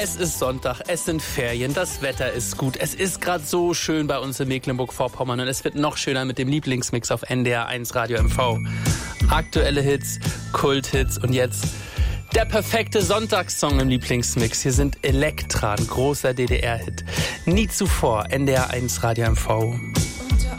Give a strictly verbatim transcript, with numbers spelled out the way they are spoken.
Es ist Sonntag, es sind Ferien, das Wetter ist gut. Es ist gerade so schön bei uns in Mecklenburg-Vorpommern und es wird noch schöner mit dem Lieblingsmix auf N D R eins Radio M V. Aktuelle Hits, Kulthits und jetzt der perfekte Sonntagssong im Lieblingsmix. Hier sind Elektra, ein großer D D R-Hit. Nie zuvor, N D R eins Radio M V.